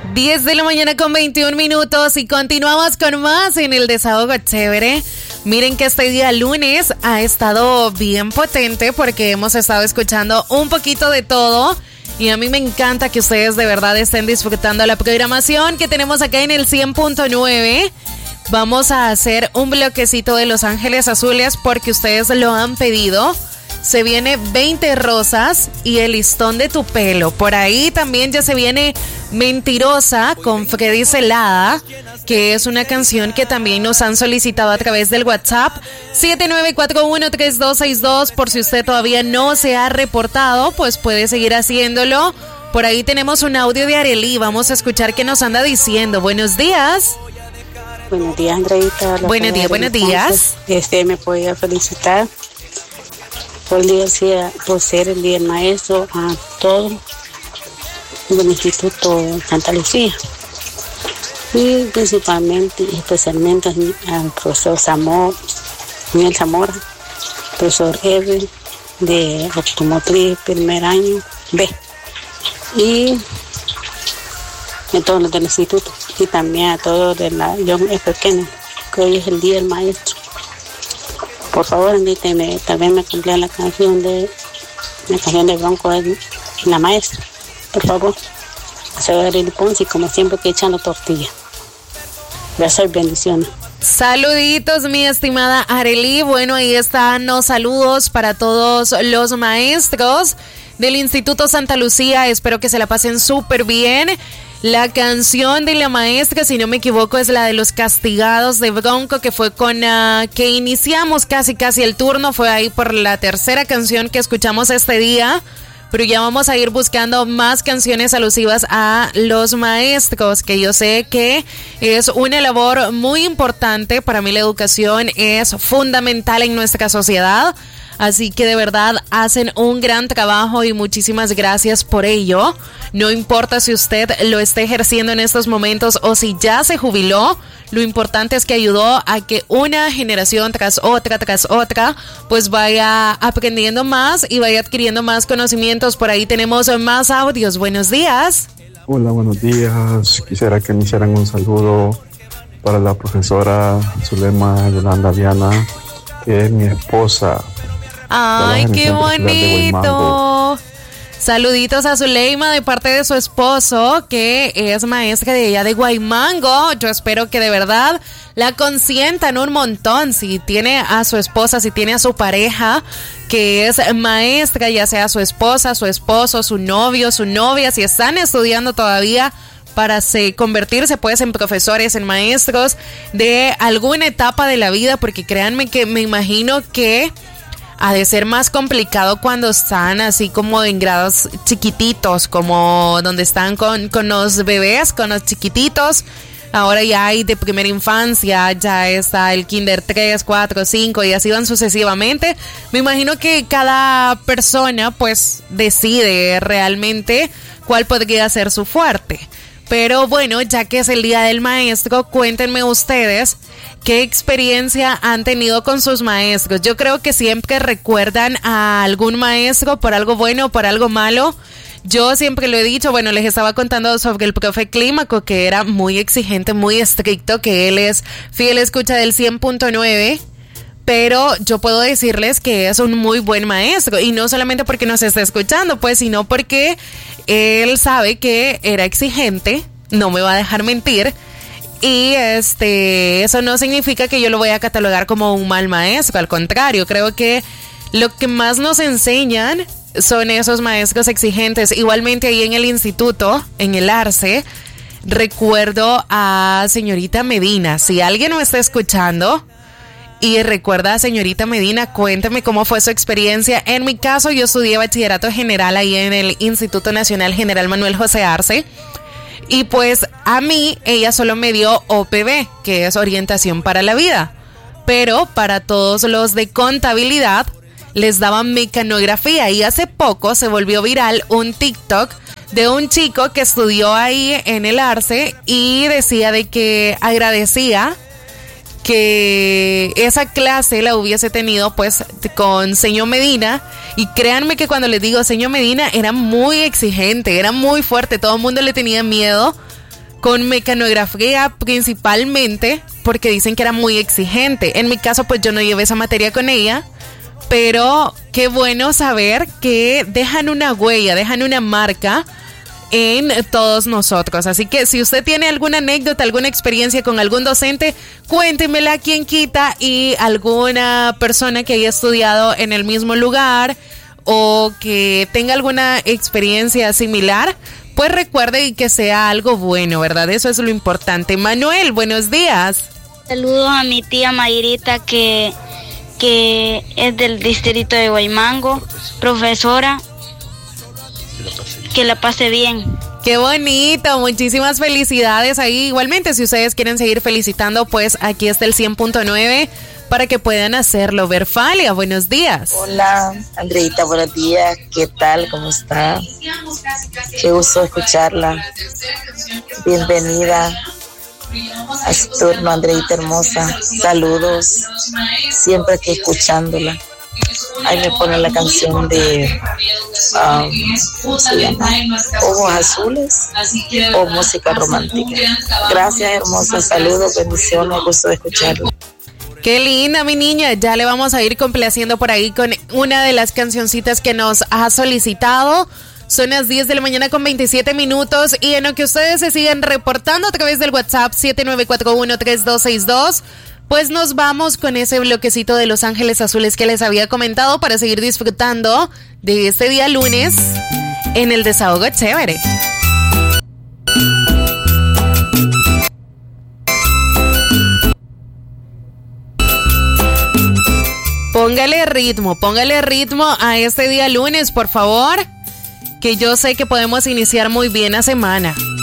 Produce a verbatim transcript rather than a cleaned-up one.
diez de la mañana con veintiún minutos y continuamos con más en el Desahogo Chévere. Miren que este día lunes ha estado bien potente porque hemos estado escuchando un poquito de todo y a mí me encanta que ustedes de verdad estén disfrutando la programación que tenemos acá en el cien punto nueve. Vamos a hacer un bloquecito de Los Ángeles Azules porque ustedes lo han pedido. Se viene veinte rosas y el listón de tu pelo. Por ahí también ya se viene Mentirosa con Freddy Celada, que es una canción que también nos han solicitado a través del WhatsApp siete nueve cuatro uno tres dos seis dos. Por si usted todavía no se ha reportado, pues puede seguir haciéndolo. Por ahí tenemos un audio de Arely. Vamos a escuchar qué nos anda diciendo. Buenos días. Buenos días, Andreita. Buenos días, buenos días. Este, me podía felicitar por, el día, por ser el Día del Maestro a todo el Instituto Santa Lucía y principalmente y especialmente al profesor Zamora, Miguel Zamora, profesor Ever de Automotriz primer año B y a todos los del instituto y también a todos de la John F. Kennedy, que hoy es el Día del Maestro. Por favor, invíteme, también me cumplía la canción de la canción de Bronco de la maestra. Por favor, soy Arely Ponce y como siempre que echando tortilla. Gracias y bendiciones. Saluditos, mi estimada Arely. Bueno, ahí están los saludos para todos los maestros del Instituto Santa Lucía. Espero que se la pasen súper bien. La canción de la maestra, si no me equivoco, es la de Los Castigados de Bronco, que fue con uh, que iniciamos casi casi el turno. Fue ahí por la tercera canción que escuchamos este día. Pero ya vamos a ir buscando más canciones alusivas a los maestros, que yo sé que es una labor muy importante. Para mí la educación es fundamental en nuestra sociedad. Así que de verdad hacen un gran trabajo y muchísimas gracias por ello. No importa si usted lo está ejerciendo en estos momentos o si ya se jubiló, lo importante es que ayudó a que una generación tras otra, tras otra, pues vaya aprendiendo más y vaya adquiriendo más conocimientos. Por ahí tenemos más audios. Buenos días. Hola, buenos días. Quisiera que me hicieran un saludo para la profesora Zulema Yolanda Viana, que es mi esposa. Ay, qué bonito. Saluditos a Zuleima de parte de su esposo, que es maestra de allá de Guaymango. Yo espero que de verdad la consientan un montón. Si tiene a su esposa, si tiene a su pareja que es maestra, ya sea su esposa, su esposo, su novio, su novia, si están estudiando todavía para se, convertirse pues en profesores, en maestros de alguna etapa de la vida, porque créanme que me imagino que ha de ser más complicado cuando están así como en grados chiquititos, como donde están con, con los bebés, con los chiquititos. Ahora ya hay de primera infancia, ya está el kinder tres, cuatro, cinco y así van sucesivamente. Me imagino que cada persona pues decide realmente cuál podría ser su fuerte. Pero bueno, ya que es el Día del Maestro, cuéntenme ustedes qué experiencia han tenido con sus maestros. Yo creo que siempre recuerdan a algún maestro por algo bueno o por algo malo. Yo siempre lo he dicho, bueno, les estaba contando sobre el profe Clímaco, que era muy exigente, muy estricto, que él es fiel escucha del cien punto nueve. Pero yo puedo decirles que es un muy buen maestro, y no solamente porque nos está escuchando, pues, sino porque él sabe que era exigente, no me va a dejar mentir, y este eso no significa que yo lo voy a catalogar como un mal maestro, al contrario, creo que lo que más nos enseñan son esos maestros exigentes. Igualmente ahí en el instituto, en el Arce, recuerdo a señorita Medina. Si alguien me está escuchando y recuerda a señorita Medina, cuéntame cómo fue su experiencia. En mi caso, yo estudié bachillerato general ahí en el Instituto Nacional General Manuel José Arce. Y pues a mí, ella solo me dio O P B, que es orientación para la vida. Pero para todos los de contabilidad, les daban mecanografía. Y hace poco se volvió viral un TikTok de un chico que estudió ahí en el Arce y decía de que agradecía que esa clase la hubiese tenido pues con señor Medina. Y créanme que cuando les digo señor Medina, era muy exigente, era muy fuerte, todo el mundo le tenía miedo, con mecanografía principalmente, porque dicen que era muy exigente. En mi caso, pues yo no llevé esa materia con ella, pero qué bueno saber que dejan una huella, dejan una marca en todos nosotros. Así que si usted tiene alguna anécdota, alguna experiencia con algún docente, cuéntemela, quien quita, y alguna persona que haya estudiado en el mismo lugar o que tenga alguna experiencia similar, pues recuerde y que sea algo bueno, ¿verdad? Eso es lo importante. Manuel, buenos días. Saludos a mi tía Mayrita, que, que es del distrito de Guaymango, profesora. Que la pase bien. Qué bonito, muchísimas felicidades ahí. Igualmente, si ustedes quieren seguir felicitando, pues aquí está el cien punto nueve para que puedan hacerlo. Verfalia, buenos días. Hola, Andreita, buenos días. ¿Qué tal? ¿Cómo está? Qué gusto escucharla. Bienvenida a su turno, Andreita hermosa. Saludos, siempre aquí escuchándola. Ahí me ponen la canción de um, ¿cómo se llama? Ojos Azules o música romántica. Gracias, hermosa. Saludos, bendiciones, gusto de escucharlo. Qué linda, mi niña. Ya le vamos a ir complaciendo por ahí con una de las cancioncitas que nos ha solicitado. Son las diez de la mañana con veintisiete minutos, y en lo que ustedes se siguen reportando a través del WhatsApp siete nueve cuatro uno tres dos seis dos, pues nos vamos con ese bloquecito de Los Ángeles Azules que les había comentado para seguir disfrutando de este día lunes en el Desahogo Chévere. Póngale ritmo, póngale ritmo a este día lunes, por favor, que yo sé que podemos iniciar muy bien la semana.